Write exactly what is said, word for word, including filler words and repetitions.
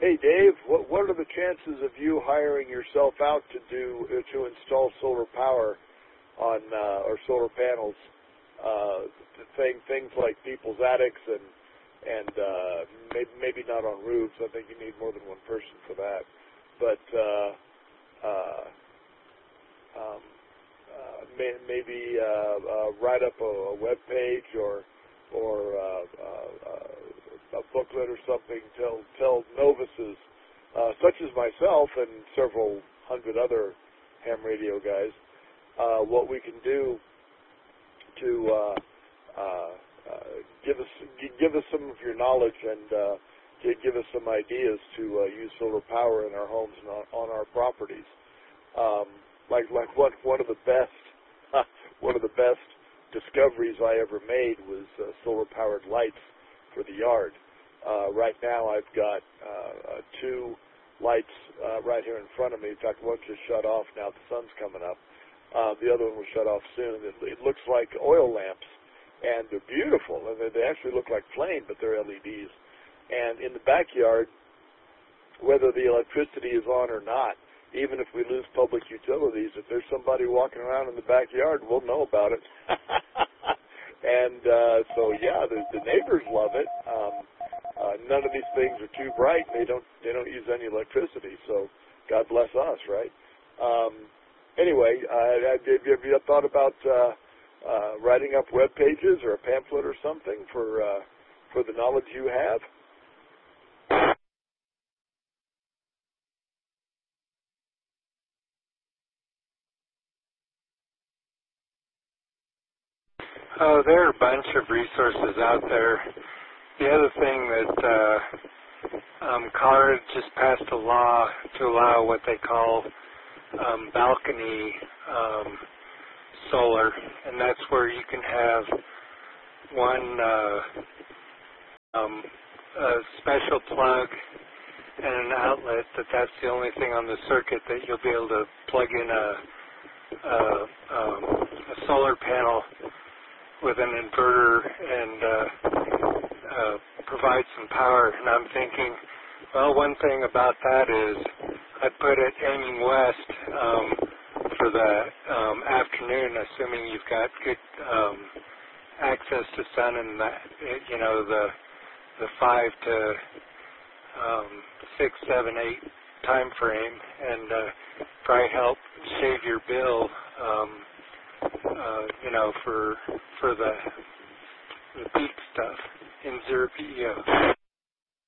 Hey, Dave, what what are the chances of you hiring yourself out to do uh, to install solar power on uh, or solar panels? Uh, thing, things like people's attics and and uh, maybe maybe not on roofs. I think you need more than one person for that. But uh, uh, um, uh, may, maybe uh, uh, write up a, a web page or or uh, uh, uh, a booklet or something. Tell tell novices, uh, such as myself and several hundred other ham radio guys, uh, what we can do to uh, uh, uh, give us give us some of your knowledge and uh, give us some ideas to uh, use solar power in our homes and on, on our properties. Um, like like one one of the best one of the best discoveries I ever made was uh, solar powered lights for the yard. Uh, right now I've got uh, uh, two lights uh, right here in front of me. In fact, one just shut off now. The sun's coming up. Uh, the other one will shut off soon. It, it looks like oil lamps, and they're beautiful. And they, they actually look like flame, but they're L E Ds. And in the backyard, whether the electricity is on or not, even if we lose public utilities, if there's somebody walking around in the backyard, we'll know about it. and uh, so, yeah, the, the neighbors love it. Um, uh, none of these things are too bright. They don't they don't use any electricity. So, God bless us, right? Um, Anyway, uh, have you have you thought about uh, uh, writing up web pages or a pamphlet or something for uh, for the knowledge you have? Oh, there are a bunch of resources out there. The other thing that uh, um, Colorado just passed a law to allow what they call um, balcony um, solar, and that's where you can have one uh, um, a special plug and an outlet. That that's the only thing on the circuit that you'll be able to plug in a, a, um, a solar panel with an inverter and uh, uh, provide some power. And I'm thinking, well, one thing about that is I put it aiming west um, for the um, afternoon, assuming you've got good um, access to sun in the, you know, the the five to um, six, seven, eight time frame, and uh, probably help save your bill. Um, uh, you know, for for the the peak stuff in zero P E O.